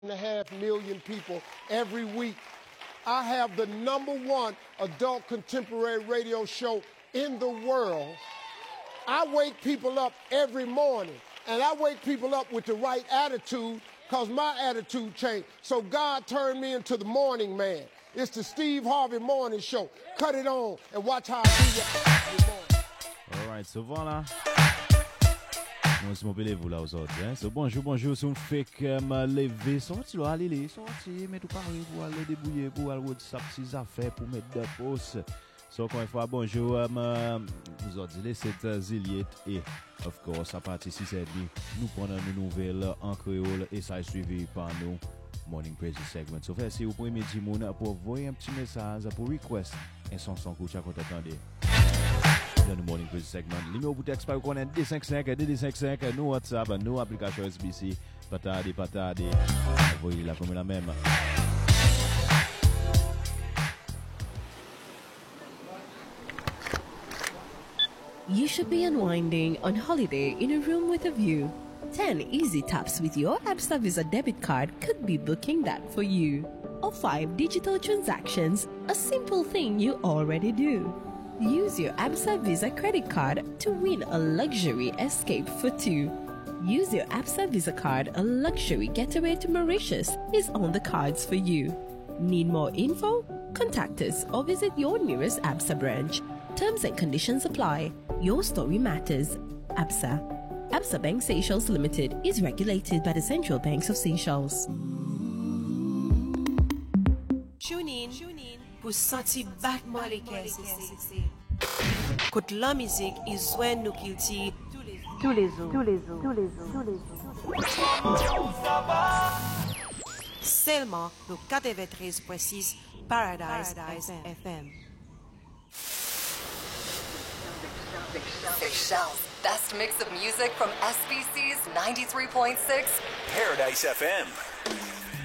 1.5 million people every week. I have the #1 adult contemporary radio show in the world. I wake people up every morning, and I wake people up with the right attitude because my attitude changed. So God turned me into the morning man. It's the Steve Harvey Morning Show. Cut it on and watch how I do your morning. All right, so voilà. Moi, c'est mon bel vous là aujourd'hui. Hein? So, bonjour, c'est un fait que m'a levé, sorti là, allez, sorti, mais tout pareil pour aller débrouiller, pour aller sa petite affaire, pour mettre de poste. So, encore une fois, bonjour, aujourd'hui, c'est Ziliet et, of course, à partir de 6h30, nous prenons une nouvelle en créole et ça est suivi par nous. Morning Praise segment. So, si vous pouvez me dire pour envoyer un petit message, pour request, un son que vous attendez. Dans le Morning Praise segment. Le numéro pour texte, vous connaissez 255, nous WhatsApp, nous application SBC, patade. Envoyez la comme la même. You should be unwinding on holiday in a room with a view. 10 easy taps with your Absa Visa debit card could be booking that for you. Or 5 digital transactions, a simple thing you already do. Use your Absa Visa credit card to win a luxury escape for 2. Use your Absa Visa card, a luxury getaway to Mauritius is on the cards for you. Need more info? Contact us or visit your nearest Absa branch. Terms and conditions apply. Your story matters. Absa. Absa Bank Seychelles Limited is regulated by the Central Banks of Seychelles. Tune in pour sentir battement les caisses. Côte la musique, ils soignent nos kilti tous les jours. Seulement le 93.6 Paradise FM. Seychelles' best mix of music from SBC's 93.6 Paradise FM.